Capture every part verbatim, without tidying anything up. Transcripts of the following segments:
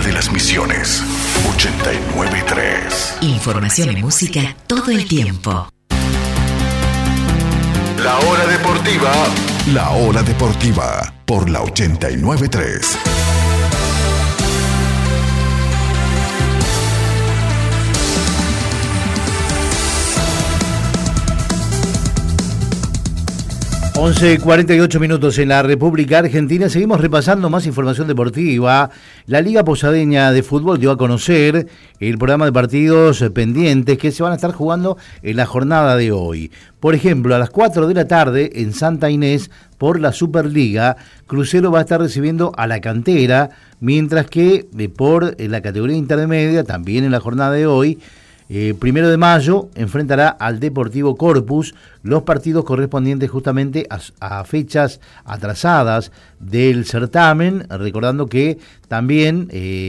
de las Misiones, ochenta y nueve punto tres. Información y música todo el tiempo. La Hora Deportiva. La Hora Deportiva por la ochenta y nueve punto tres. once cuarenta y ocho minutos en la República Argentina. Seguimos repasando más información deportiva. La Liga Posadeña de Fútbol dio a conocer el programa de partidos pendientes que se van a estar jugando en la jornada de hoy. Por ejemplo, a las cuatro de la tarde en Santa Inés, por la Superliga, Crucero va a estar recibiendo a La Cantera, mientras que eh, por eh, la categoría intermedia, también en la jornada de hoy, Eh, primero de mayo enfrentará al Deportivo Corpus, los partidos correspondientes justamente a, a fechas atrasadas del certamen, recordando que también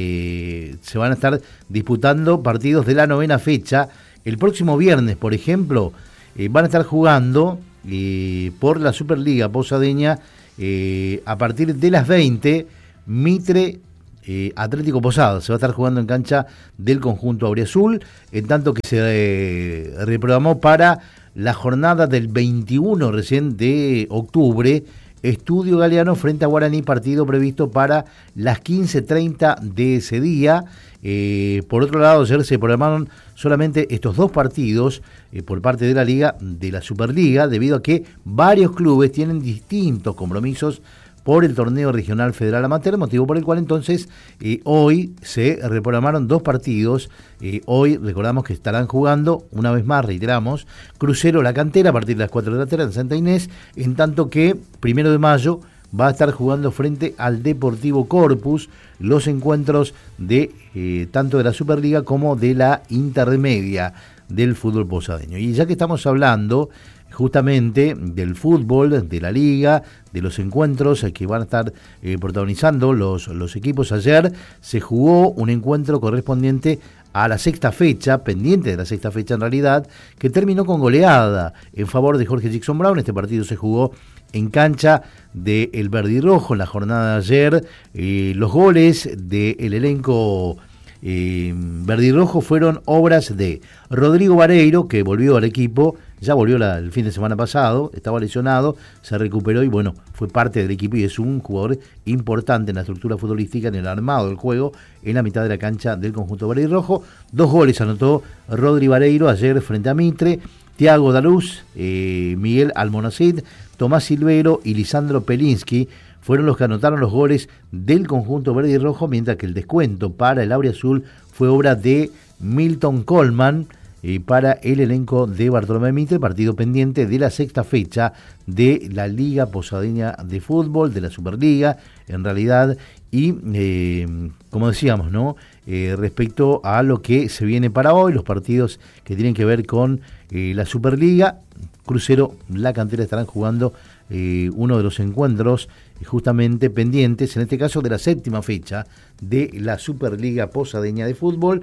eh, se van a estar disputando partidos de la novena fecha. El próximo viernes, por ejemplo, eh, van a estar jugando eh, por la Superliga Posadeña eh, a partir de las veinte, Mitre Eh, Atlético Posadas. Se va a estar jugando en cancha del conjunto auriazul, en tanto que se eh, reprogramó para la jornada del veintiuno recién de octubre, Estudio Galeano frente a Guaraní, partido previsto para las quince treinta de ese día. Eh, por otro lado, ayer se programaron solamente estos dos partidos eh, por parte de la Liga, de la Superliga, debido a que varios clubes tienen distintos compromisos por el torneo regional federal amateur, motivo por el cual entonces eh, hoy se reprogramaron dos partidos. Eh, hoy recordamos que estarán jugando, una vez más reiteramos, Crucero La Cantera a partir de las cuatro de la tarde en Santa Inés, en tanto que primero de mayo va a estar jugando frente al Deportivo Corpus los encuentros de eh, tanto de la Superliga como de la intermedia del fútbol posadeño. Y ya que estamos hablando justamente del fútbol, de la liga, de los encuentros que van a estar eh, protagonizando los, los equipos, ayer se jugó un encuentro correspondiente a la sexta fecha, pendiente de la sexta fecha en realidad, que terminó con goleada en favor de Jorge Jackson Brown. Este partido se jugó en cancha del Verde y Rojo en la jornada de ayer. Eh, los goles del elenco Eh, Verde y Rojo fueron obras de Rodrigo Vareiro, que volvió al equipo, ya volvió la, el fin de semana pasado, estaba lesionado, se recuperó y bueno, fue parte del equipo y es un jugador importante en la estructura futbolística, en el armado del juego, en la mitad de la cancha del conjunto Verde y Rojo. Dos goles anotó Rodrigo Vareiro ayer frente a Mitre, Tiago Daluz, eh, Miguel Almonacid, Tomás Silvero y Lisandro Pelinski fueron los que anotaron los goles del conjunto verde y rojo, mientras que el descuento para el auriazul fue obra de Milton Coleman eh, para el elenco de Bartolomé Mitre, partido pendiente de la sexta fecha de la Liga Posadeña de Fútbol, de la Superliga, en realidad, y eh, como decíamos, ¿no? Eh, respecto a lo que se viene para hoy, los partidos que tienen que ver con eh, la Superliga, Crucero, La Cantera estarán jugando eh, uno de los encuentros justamente pendientes, en este caso de la séptima fecha de la Superliga Posadeña de Fútbol,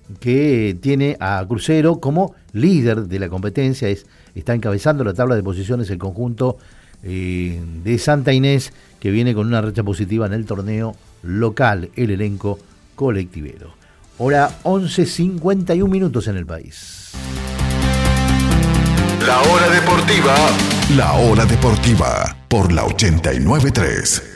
que tiene a Crucero como líder de la competencia. Es, está encabezando la tabla de posiciones el conjunto eh, de Santa Inés, que viene con una racha positiva en el torneo local, el elenco colectivero. Hora once cincuenta y un minutos en el país. La Hora Deportiva. La Hora Deportiva por la ochenta y nueve punto tres.